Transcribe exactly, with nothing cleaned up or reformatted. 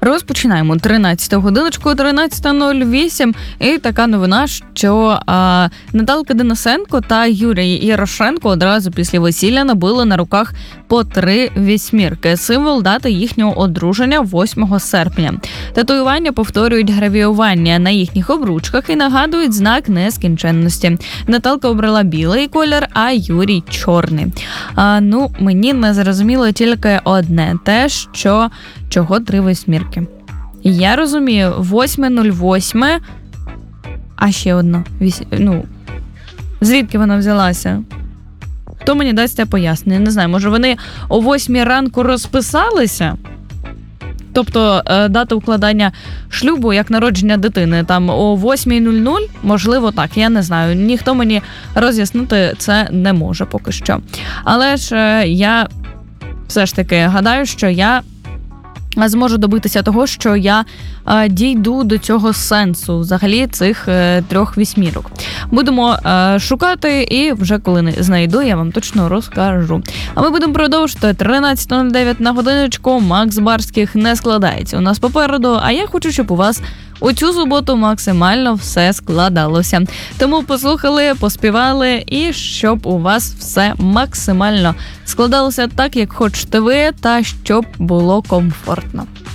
Розпочинаємо тринадцяту годиночку, тринадцята нуль вісім, і така новина, що а, Наталка Денисенко та Юрій Ярошенко одразу після весілля набили на руках по три вісьмірки, символ дати їхнього одруження восьмого серпня. Татуювання повторюють гравіювання на їхніх обручках і нагадують знак нескінченності. Наталка обрала білий колір, а Юрій – чорний. А, ну, мені не зрозуміло тільки одне – те, що чого три восьмірки. Я розумію, восьме нуль восьме, а ще одно. Вісь... Ну, звідки вона взялася? Хто мені дасть це пояснення? Не знаю, може вони о восьмій ранку розписалися? Тобто дата укладання шлюбу, як народження дитини, там о восьма нуль нуль, можливо так, я не знаю. Ніхто мені роз'яснити це не може поки що. Але ж я все ж таки гадаю, що я зможу добитися того, що я е, дійду до цього сенсу взагалі цих е, трьох вісьмірок. Будемо е, шукати, і вже коли не знайду, я вам точно розкажу. А ми будемо продовжувати. тринадцята нуль дев'ять на годиночку. Макс Барських не складається у нас попереду, а я хочу, щоб у вас у цю суботу максимально все складалося. Тому послухали, поспівали, і щоб у вас все максимально складалося так, як хочете ви, та щоб було комфортно.